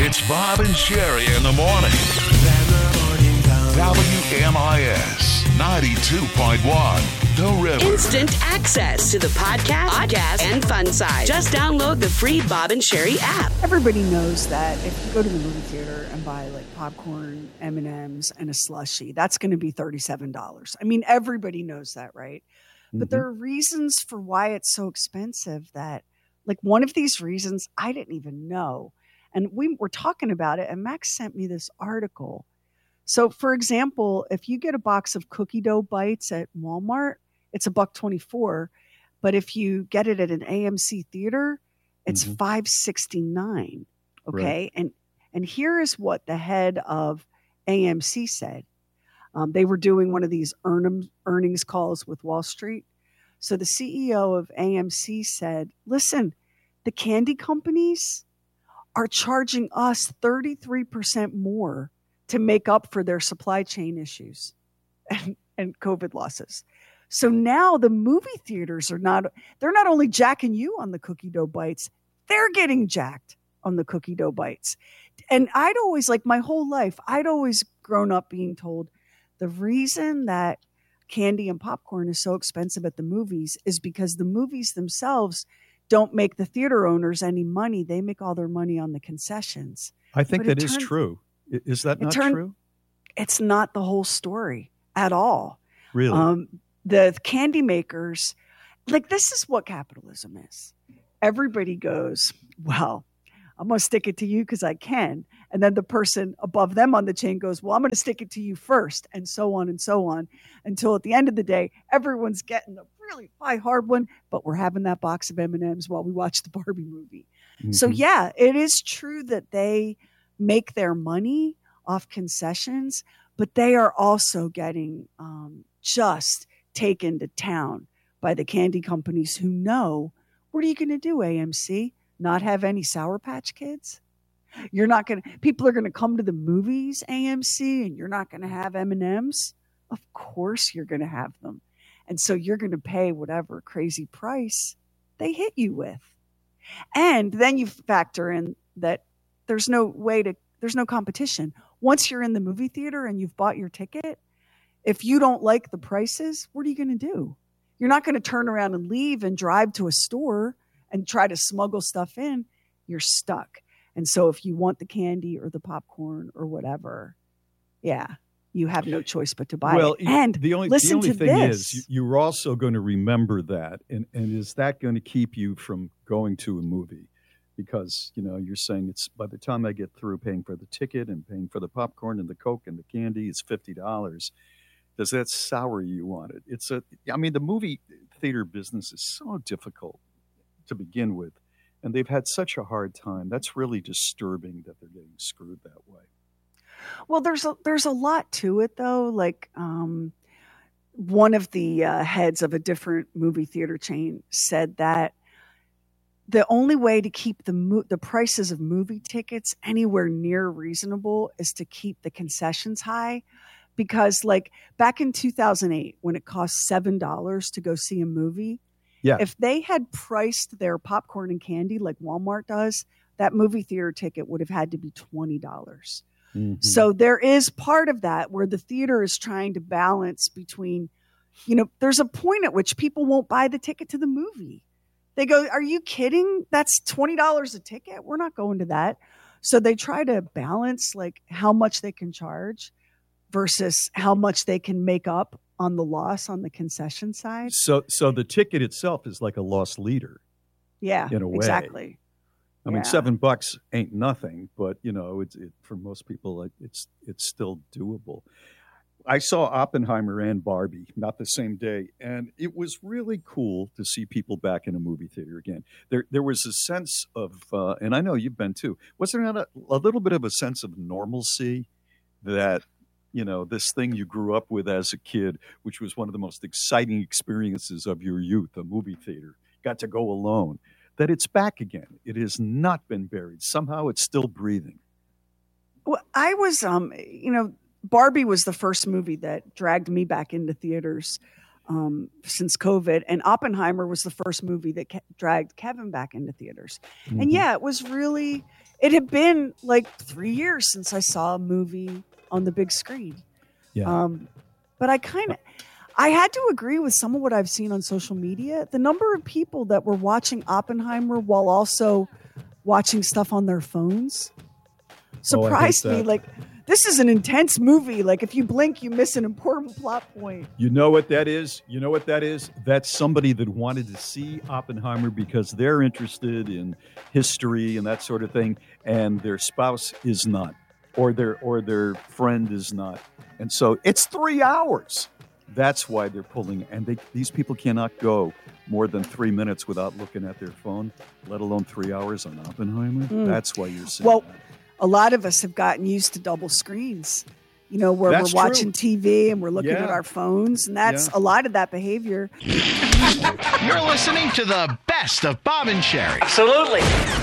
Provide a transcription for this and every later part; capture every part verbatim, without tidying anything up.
It's Bob and Sherry in the morning. W M I S ninety-two point one, The River. Instant access to the podcast, podcast, and fun side. Just download the free Bob and Sherry app. Everybody knows that if you go to the movie theater and buy like popcorn, M and M's, and a slushie, that's going to be thirty-seven dollars. I mean, everybody knows that, right? Mm-hmm. But there are reasons for why it's so expensive that, like, one of these reasons I didn't even know. And we were talking about it, and Max sent me this article. So, for example, if you get a box of cookie dough bites at Walmart, it's a buck twenty-four. But if you get it at an A M C theater, it's mm-hmm. five sixty-nine. Okay, right. and and here is what the head of A M C said. Um, they were doing one of these earn- earnings calls with Wall Street. So the C E O of A M C said, "Listen, the candy companies are charging us thirty-three percent more to make up for their supply chain issues and, and COVID losses. So now the movie theaters are not, they're not only jacking you on the cookie dough bites, they're getting jacked on the cookie dough bites." And I'd always, like my whole life, I'd always grown up being told the reason that candy and popcorn is so expensive at the movies is because the movies themselves don't make the theater owners any money. They make all their money on the concessions. I think that is true. Is that not turned, true? It's not the whole story at all. Really? Um, the candy makers, like, this is what capitalism is. Everybody goes, well, I'm going to stick it to you because I can. And then the person above them on the chain goes, well, I'm going to stick it to you first, and so on and so on, until at the end of the day, everyone's getting the really high, hard one, but we're having that box of M and M's while we watch the Barbie movie. Mm-hmm. So, yeah, it is true that they make their money off concessions, but they are also getting um, just taken to town by the candy companies who know, what are you going to do, A M C? Not have any Sour Patch Kids? You're not going to, people are going to come to the movies, A M C, and you're not going to have M and M's? Of course you're going to have them. And so you're going to pay whatever crazy price they hit you with. And then you factor in that there's no way to, there's no competition. Once you're in the movie theater and you've bought your ticket, if you don't like the prices, what are you going to do? You're not going to turn around and leave and drive to a store and try to smuggle stuff in. You're stuck. And so if you want the candy or the popcorn or whatever, yeah, you have no choice but to buy well, it. And the only, listen the only to thing this. is, you're also going to remember that. And, and is that going to keep you from going to a movie? Because, you know, you're saying it's by the time I get through paying for the ticket and paying for the popcorn and the Coke and the candy, it's fifty dollars. Does that sour you on it? It's a, I mean, the movie theater business is so difficult to begin with, and they've had such a hard time. That's really disturbing that they're getting screwed that way. Well, there's a, there's a lot to it, though. Like um, one of the uh, heads of a different movie theater chain said that the only way to keep the mo- the prices of movie tickets anywhere near reasonable is to keep the concessions high. Because, like, back in two thousand eight, when it cost seven dollars to go see a movie, yeah. if they had priced their popcorn and candy like Walmart does, that movie theater ticket would have had to be twenty dollars. Mm-hmm. So there is part of that where the theater is trying to balance between, you know, there's a point at which people won't buy the ticket to the movie. They go, are you kidding? That's twenty dollars a ticket. We're not going to that. So they try to balance, like, how much they can charge versus how much they can make up on the loss on the concession side. So so the ticket itself is like a lost leader. Yeah, in a way. Exactly. I yeah. mean, seven bucks ain't nothing, but, you know, it's it, for most people, it's it's still doable. I saw Oppenheimer and Barbie, not the same day, and it was really cool to see people back in a movie theater again. There there was a sense of, uh, and I know you've been too, was there not a, a little bit of a sense of normalcy that, you know, this thing you grew up with as a kid, which was one of the most exciting experiences of your youth, a movie theater, got to go alone, that it's back again. It has not been buried. Somehow it's still breathing. Well, I was, um, you know, Barbie was the first movie that dragged me back into theaters. um, since COVID. And Oppenheimer was the first movie that ke- dragged Kevin back into theaters. Mm-hmm. And yeah, it was really, it had been like three years since I saw a movie on the big screen. Yeah. Um, but I kind of, I had to agree with some of what I've seen on social media. The number of people that were watching Oppenheimer while also watching stuff on their phones surprised oh, me. Like, this is an intense movie. Like, if you blink, you miss an important plot point. You know what that is? You know what that is? That's somebody that wanted to see Oppenheimer because they're interested in history and that sort of thing, and their spouse is not, or their or their friend is not. And so it's three hours. That's why they're pulling, and they, these people cannot go more than three minutes without looking at their phone, let alone three hours on Oppenheimer. Mm. That's why you're seeing well, that. A lot of us have gotten used to double screens, you know, where that's we're watching true. T V and we're looking yeah. at our phones, and that's yeah. a lot of that behavior. You're listening to the best of Bob and Sherry. Absolutely.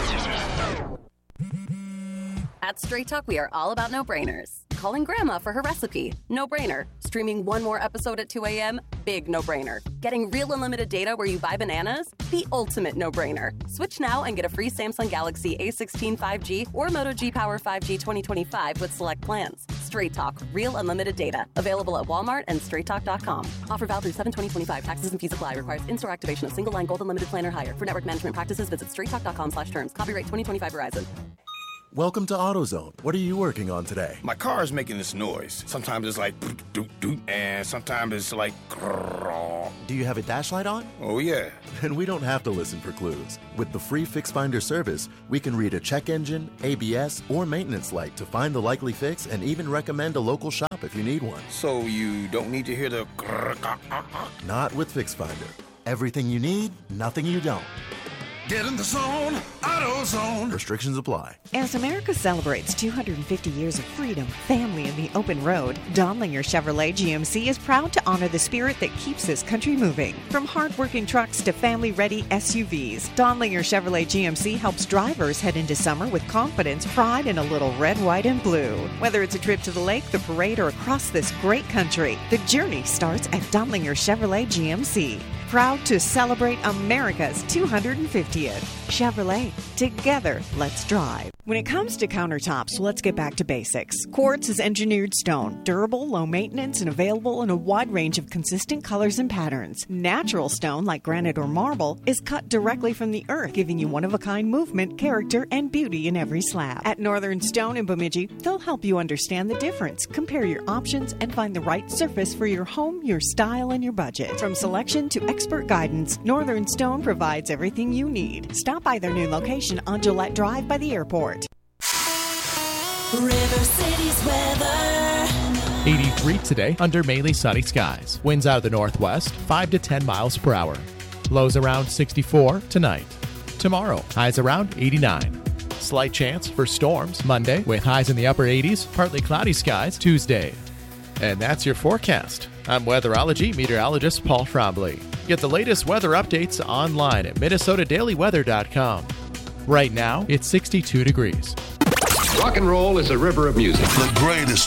At Straight Talk, we are all about no-brainers. Calling grandma for her recipe, no-brainer. Streaming one more episode at two a.m., big no-brainer. Getting real unlimited data where you buy bananas, the ultimate no-brainer. Switch now and get a free Samsung Galaxy A sixteen five G or Moto G Power five G twenty twenty-five with select plans. Straight Talk, real unlimited data. Available at Walmart and straight talk dot com. Offer valid through seven twenty twenty-five. Taxes and fees apply. Requires in-store activation of single line gold unlimited plan or higher. For network management practices, visit straight talk dot com slash terms. Copyright twenty twenty-five Verizon. Welcome to AutoZone. What are you working on today? My car is making this noise. Sometimes it's like doot, doot, doot, and sometimes it's like grrr. Do you have a dash light on? Oh, yeah. Then we don't have to listen for clues. With the free Fix Finder service, we can read a check engine, A B S, or maintenance light to find the likely fix and even recommend a local shop if you need one. So you don't need to hear the grrr, grrr, grrr. Not with Fix Finder. Everything you need, nothing you don't. Get in the zone, AutoZone. Restrictions apply. As America celebrates two hundred fifty years of freedom, family, and the open road, Donlinger Chevrolet G M C is proud to honor the spirit that keeps this country moving. From hard-working trucks to family-ready S U Vs, Donlinger Chevrolet G M C helps drivers head into summer with confidence, pride, and a little red, white, and blue. Whether it's a trip to the lake, the parade, or across this great country, the journey starts at Donlinger Chevrolet G M C. Proud to celebrate America's two hundred fiftieth. Chevrolet. Together, let's drive. When it comes to countertops, let's get back to basics. Quartz is engineered stone, durable, low maintenance, and available in a wide range of consistent colors and patterns. Natural stone, like granite or marble, is cut directly from the earth, giving you one-of-a-kind movement, character, and beauty in every slab. At Northern Stone in Bemidji, they'll help you understand the difference, compare your options, and find the right surface for your home, your style, and your budget. From selection to expert guidance, Northern Stone provides everything you need. Stop by their new location on Gillette Drive by the airport. River City's weather. eighty-three today under mainly sunny skies. Winds out of the northwest, five to ten miles per hour. Lows around sixty-four tonight. Tomorrow, highs around eighty-nine. Slight chance for storms Monday with highs in the upper eighties, partly cloudy skies Tuesday. And that's your forecast. I'm weatherology meteorologist Paul Trombley. Get the latest weather updates online at minnesota daily weather dot com. Right now, it's sixty-two degrees. Rock and roll is a river of music. The greatest